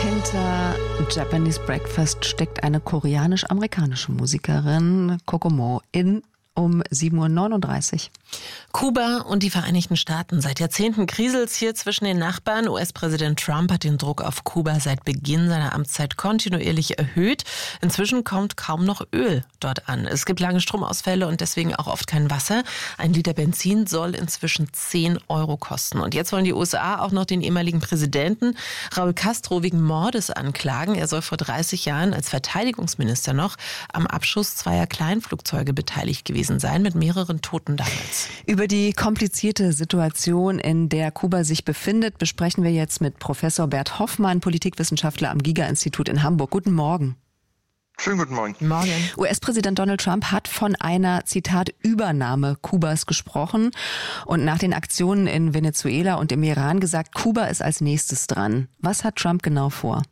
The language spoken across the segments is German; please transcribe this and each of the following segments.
Hinter Japanese Breakfast steckt eine koreanisch-amerikanische Musikerin, Kokomo, um 7:39 Uhr. Kuba und die Vereinigten Staaten. Seit Jahrzehnten kriselt's hier zwischen den Nachbarn. US-Präsident Trump hat den Druck auf Kuba seit Beginn seiner Amtszeit kontinuierlich erhöht. Inzwischen kommt kaum noch Öl dort an. Es gibt lange Stromausfälle und deswegen auch oft kein Wasser. Ein Liter Benzin soll inzwischen 10 Euro kosten. Und jetzt wollen die USA auch noch den ehemaligen Präsidenten Raúl Castro wegen Mordes anklagen. Er soll vor 30 Jahren als Verteidigungsminister noch am Abschuss zweier Kleinflugzeuge beteiligt gewesen sein, mit mehreren Toten damals. Über die komplizierte Situation, in der Kuba sich befindet, besprechen wir jetzt mit Professor Bert Hoffmann, Politikwissenschaftler am Giga-Institut in Hamburg. Guten Morgen. Schönen guten Morgen. Morgen. US-Präsident Donald Trump hat von einer, Zitat, Übernahme Kubas gesprochen und nach den Aktionen in Venezuela und im Iran gesagt, Kuba ist als nächstes dran. Was hat Trump genau vor?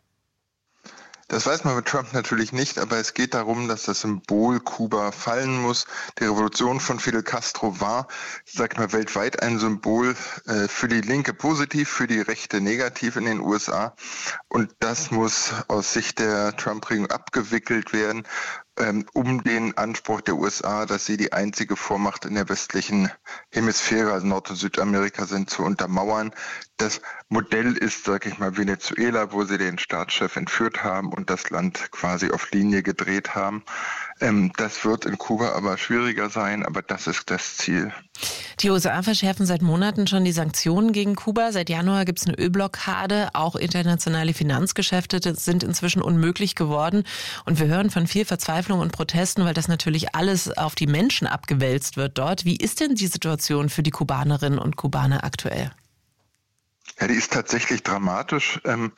Das weiß man mit Trump natürlich nicht, aber es geht darum, dass das Symbol Kuba fallen muss. Die Revolution von Fidel Castro war, sagt man, weltweit ein Symbol für die Linke positiv, für die Rechte negativ in den USA. Und das muss aus Sicht der Trump-Regierung abgewickelt werden, um den Anspruch der USA, dass sie die einzige Vormacht in der westlichen Hemisphäre, also Nord- und Südamerika sind, zu untermauern. Das Modell ist, sage ich mal, Venezuela, wo sie den Staatschef entführt haben und das Land quasi auf Linie gedreht haben. Das wird in Kuba aber schwieriger sein, aber das ist das Ziel. Die USA verschärfen seit Monaten schon die Sanktionen gegen Kuba. Seit Januar gibt es eine Ölblockade. Auch internationale Finanzgeschäfte sind inzwischen unmöglich geworden. Und wir hören von viel Verzweiflung und Protesten, weil das natürlich alles auf die Menschen abgewälzt wird dort. Wie ist denn die Situation für die Kubanerinnen und Kubaner aktuell? Ja, die ist tatsächlich dramatisch.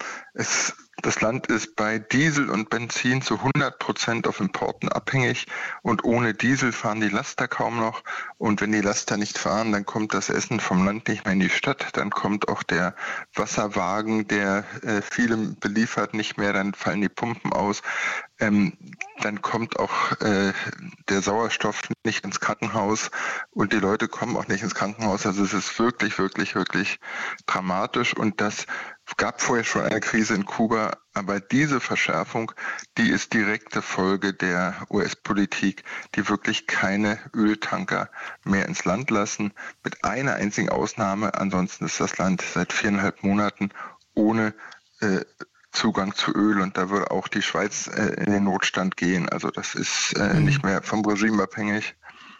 Das Land ist bei Diesel und Benzin zu 100% auf Importen abhängig und ohne Diesel fahren die Laster kaum noch. Und wenn die Laster nicht fahren, dann kommt das Essen vom Land nicht mehr in die Stadt. Dann kommt auch der Wasserwagen, der viele beliefert, nicht mehr. Dann fallen die Pumpen aus. Dann kommt auch der Sauerstoff nicht ins Krankenhaus und die Leute kommen auch nicht ins Krankenhaus. Also es ist wirklich, wirklich, wirklich dramatisch und das gab vorher schon eine Krise in Kuba, aber diese Verschärfung, die ist direkte Folge der US-Politik, die wirklich keine Öltanker mehr ins Land lassen, mit einer einzigen Ausnahme. Ansonsten ist das Land seit 4,5 Monaten ohne Zugang zu Öl und da würde auch die Schweiz in den Notstand gehen. Also das ist nicht mehr vom Regime abhängig.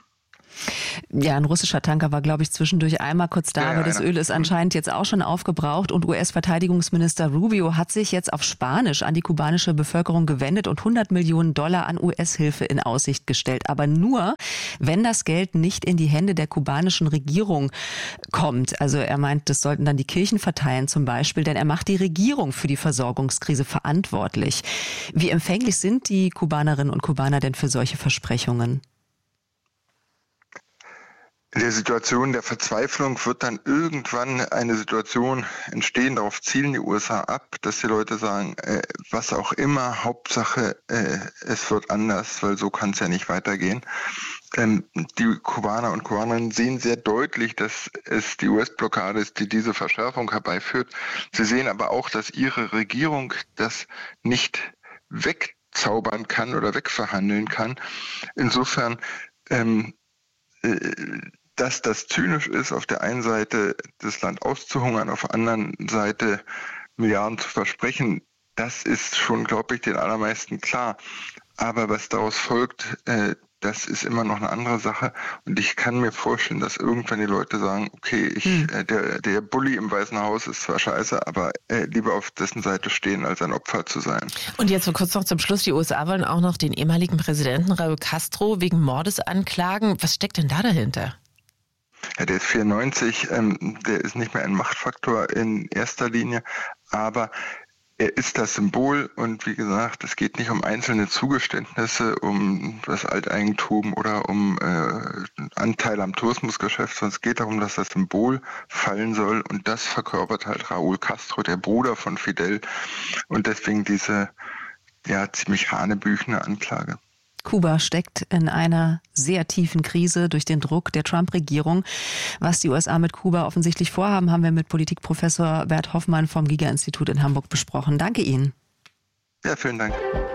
Ja, ein russischer Tanker war, glaube ich, zwischendurch einmal kurz da, aber das Öl ist anscheinend jetzt auch schon aufgebraucht und US-Verteidigungsminister Rubio hat sich jetzt auf Spanisch an die kubanische Bevölkerung gewendet und $100 Millionen an US-Hilfe in Aussicht gestellt. Aber nur, wenn das Geld nicht in die Hände der kubanischen Regierung kommt. Also er meint, das sollten dann die Kirchen verteilen zum Beispiel, denn er macht die Regierung für die Versorgungskrise verantwortlich. Wie empfänglich sind die Kubanerinnen und Kubaner denn für solche Versprechungen? In der Situation der Verzweiflung wird dann irgendwann eine Situation entstehen, darauf zielen die USA ab, dass die Leute sagen, was auch immer, Hauptsache es wird anders, weil so kann es ja nicht weitergehen. Die Kubaner und Kubanerinnen sehen sehr deutlich, dass es die US-Blockade ist, die diese Verschärfung herbeiführt. Sie sehen aber auch, dass ihre Regierung das nicht wegzaubern kann oder wegverhandeln kann. Insofern dass das zynisch ist, auf der einen Seite das Land auszuhungern, auf der anderen Seite Milliarden zu versprechen, das ist schon, glaube ich, den allermeisten klar. Aber was daraus folgt, das ist immer noch eine andere Sache. Und ich kann mir vorstellen, dass irgendwann die Leute sagen, okay, der Bully im Weißen Haus ist zwar scheiße, aber lieber auf dessen Seite stehen, als ein Opfer zu sein. Und jetzt so kurz noch zum Schluss. Die USA wollen auch noch den ehemaligen Präsidenten Raúl Castro wegen Mordes anklagen. Was steckt denn da dahinter? Ja, der ist 94, der ist nicht mehr ein Machtfaktor in erster Linie, aber er ist das Symbol und wie gesagt, es geht nicht um einzelne Zugeständnisse, um das Alteigentum oder um Anteil am Tourismusgeschäft, sondern es geht darum, dass das Symbol fallen soll und das verkörpert halt Raúl Castro, der Bruder von Fidel und deswegen diese ziemlich hanebüchene Anklage. Kuba steckt in einer sehr tiefen Krise durch den Druck der Trump-Regierung. Was die USA mit Kuba offensichtlich vorhaben, haben wir mit Politikprofessor Bert Hoffmann vom Giga-Institut in Hamburg besprochen. Danke Ihnen. Ja, vielen Dank.